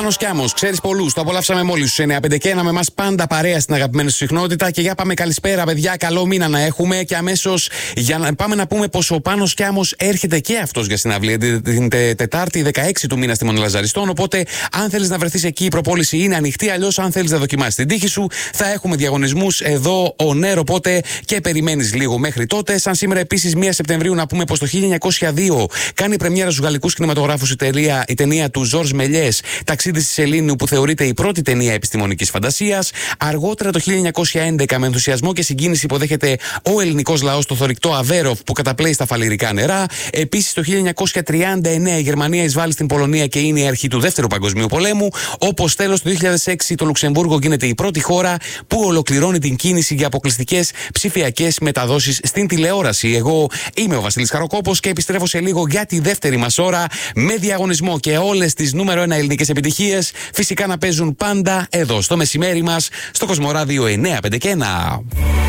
Πάνος Κιάμος, ξέρεις πολλούς, το απολαύσαμε μόλις στους 951 με εμάς πάντα παρέα στην αγαπημένη σου συχνότητα. Και για πάμε καλησπέρα, παιδιά. Καλό μήνα να έχουμε. Και αμέσως για να πάμε να πούμε πως ο Πάνος Κιάμος έρχεται και αυτός για συναυλία την Τετάρτη 16 του μήνα στη Μονολαζαριστών. Οπότε, αν θέλεις να βρεθείς εκεί, η προπόληση είναι ανοιχτή. Αλλιώς, αν θέλεις να δοκιμάσεις την τύχη σου, θα έχουμε διαγωνισμούς εδώ on air. Οπότε και περιμένεις λίγο μέχρι τότε. Σαν σήμερα, επίσης, 1 Σεπτεμβρίου, να πούμε πως το 1902 κάνει πρεμιέρα στους γαλλικούς κινηματογράφους η ταινία του Ζορζ Μελιές, Ταξίδι στη Σελήνη, που θεωρείται η πρώτη ταινία επιστημονικής φαντασίας. Αργότερα, το 1911, με ενθουσιασμό και συγκίνηση υποδέχεται ο ελληνικός λαός το θωρηκτό Αβέροφ που καταπλέει στα φαλιρικά νερά. Επίσης, το 1939 η Γερμανία εισβάλλει στην Πολωνία και είναι η αρχή του Δεύτερου Παγκοσμίου Πολέμου. Όπως τέλος, το 2006 το Λουξεμβούργο γίνεται η πρώτη χώρα που ολοκληρώνει την κίνηση για αποκλειστικές ψηφιακές μεταδόσεις στην τηλεόραση. Εγώ είμαι ο Βασίλης Χαροκόπος και επιστρέφω σε λίγο για τη δεύτερη μας ώρα με διαγωνισμό και όλες τις νούμερο 1 ελληνικές επιτυχίες. Φυσικά να παίζουν πάντα εδώ στο μεσημέρι μας στο Κοσμοράδιο 951.